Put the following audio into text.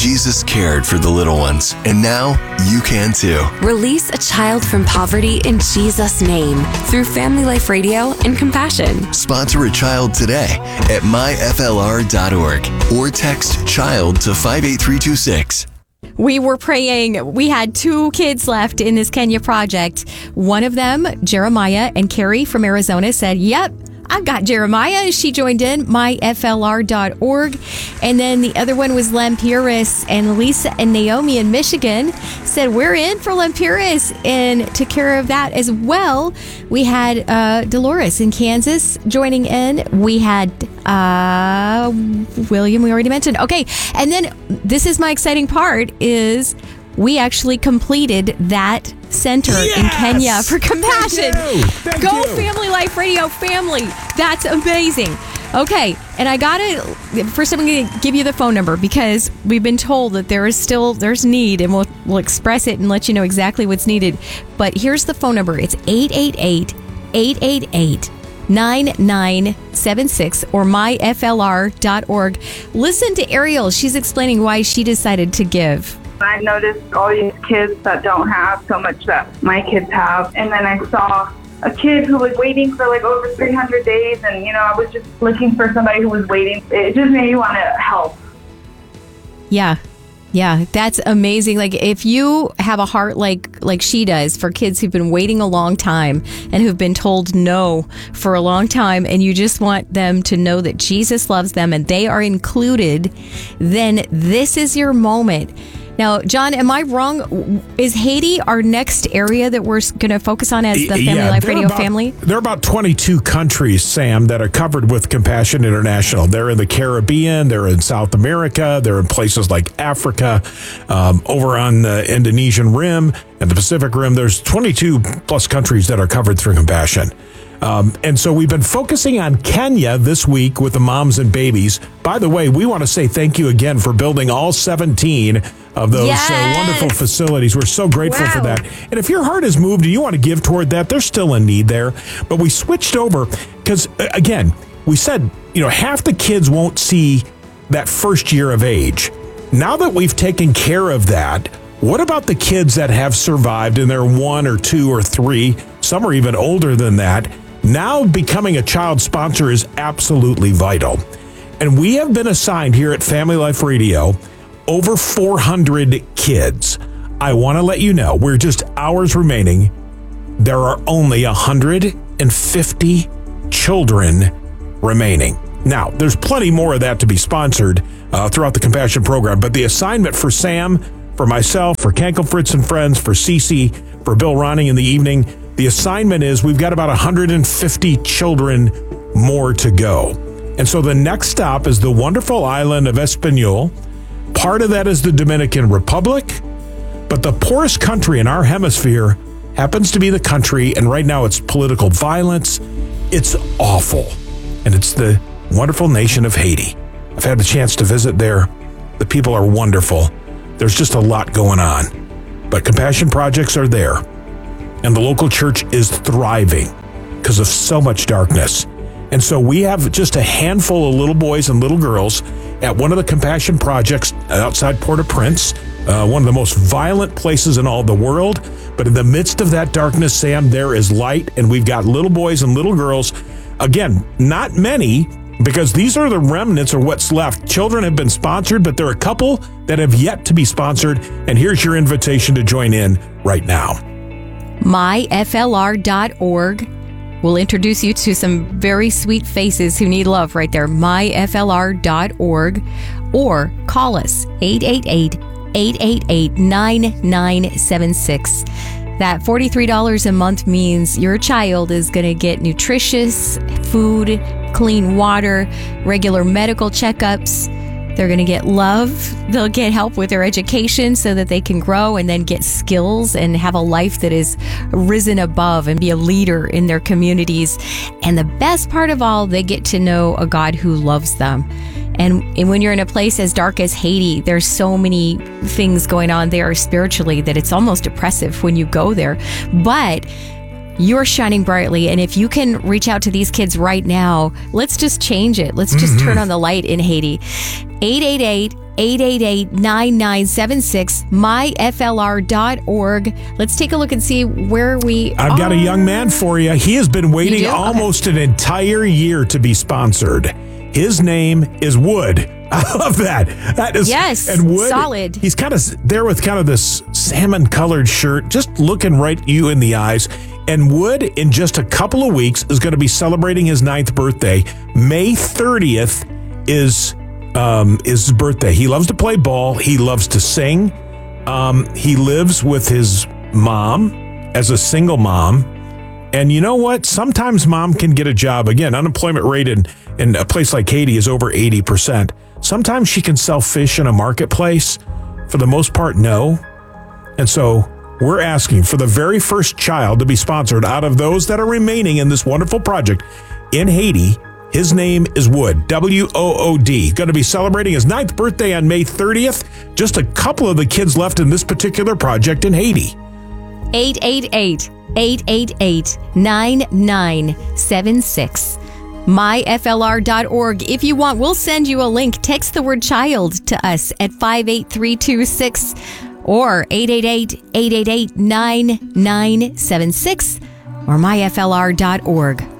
Jesus cared for the little ones, and now you can too. Release a child from poverty in Jesus' name through Family Life Radio and Compassion. Sponsor a child today at myflr.org or text CHILD to 58326. We were praying. We had 2 kids left in this Kenya project. One of them, Jeremiah, and Carrie from Arizona said, yep, I've got Jeremiah. She joined in, myflr.org. And then the other one was Lampiris, and Lisa and Naomi in Michigan said, we're in for Lampiris, and took care of that as well. We had Dolores in Kansas joining in. We had William, we already mentioned. Okay, and then this is my exciting part, is we actually completed that center in Kenya for Compassion. Thank you. Family Life Radio family. That's amazing. Okay, and I gotta, first I'm going to give you the phone number, because we've been told that there's need, and we'll express it and let you know exactly what's needed. But here's the phone number. It's 888-888-9976 or myflr.org. Listen to Ariel. She's explaining why she decided to give. I noticed all these kids that don't have so much that my kids have. And then I saw a kid who was waiting for like over 300 days. And, I was just looking for somebody who was waiting. It just made me want to help. Yeah, that's amazing. Like, if you have a heart like she does for kids who've been waiting a long time and who've been told no for a long time, and you just want them to know that Jesus loves them and they are included, then this is your moment. Now, John, am I wrong? Is Haiti our next area that we're going to focus on as the Family Life Radio family? There are about 22 countries, Sam, that are covered with Compassion International. They're in the Caribbean, they're in South America, they're in places like Africa, over on the Indonesian Rim and the Pacific Rim. There's 22 plus countries that are covered through Compassion. And so we've been focusing on Kenya this week with the moms and babies. By the way, we want to say thank you again for building all 17 of those wonderful facilities. We're so grateful for that. And if your heart is moved and you want to give toward that, there's still a need there. But we switched over because, again, we said, half the kids won't see that first year of age. Now that we've taken care of that, what about the kids that have survived and they're 1 or 2 or 3? Some are even older than that. Now becoming a child sponsor is absolutely vital. And we have been assigned here at Family Life Radio over 400 kids. I want to let you know, we're just hours remaining. There are only 150 children remaining. Now, there's plenty more of that to be sponsored throughout the Compassion program, but the assignment for Sam, for myself, for Kenkel Fritz and Friends, for Cece, for Bill Ronning in the evening, the assignment is we've got about 150 children more to go. And so the next stop is the wonderful island of Espanol. Part of that is the Dominican Republic, but the poorest country in our hemisphere happens to be the country, and right now it's political violence. It's awful. And it's the wonderful nation of Haiti. I've had the chance to visit there. The people are wonderful. There's just a lot going on. But Compassion projects are there. And the local church is thriving because of so much darkness. And so we have just a handful of little boys and little girls at one of the Compassion projects outside Port-au-Prince, one of the most violent places in all the world. But in the midst of that darkness, Sam, there is light, and we've got little boys and little girls. Again, not many, because these are the remnants or what's left. Children have been sponsored, but there are a couple that have yet to be sponsored. And here's your invitation to join in right now. myflr.org will introduce you to some very sweet faces who need love right there. myflr.org, or call us 888-888-9976. That $43 a month means your child is going to get nutritious food, clean water, regular medical checkups. They're going to get love. They'll get help with their education so that they can grow and then get skills and have a life that is risen above and be a leader in their communities. And the best part of all, they get to know a God who loves them. And when you're in a place as dark as Haiti, there's so many things going on there spiritually that it's almost oppressive when you go there. But You're shining brightly. And if you can reach out to these kids right now, let's just change it. Let's just turn on the light in Haiti. 888-888-9976, myflr.org. Let's take a look and see where we are. I've got a young man for you. He has been waiting almost an entire year to be sponsored. His name is Wood. I love that. That is, yes, and Wood, solid. He's kind of there with kind of this salmon-colored shirt, just looking right you in the eyes. And Wood, in just a couple of weeks, is going to be celebrating his 9th birthday. May 30th is his birthday. He loves to play ball. He loves to sing. He lives with his mom as a single mom. And you know what? Sometimes mom can get a job. Again, unemployment rate in a place like Haiti is over 80%. Sometimes she can sell fish in a marketplace. For the most part, no. And so we're asking for the very first child to be sponsored out of those that are remaining in this wonderful project in Haiti. His name is Wood, W-O-O-D. Going to be celebrating his 9th birthday on May 30th. Just a couple of the kids left in this particular project in Haiti. 888-888-9976. myflr.org. If you want, we'll send you a link. Text the word child to us at 58326 or 888-888-9976 or myflr.org.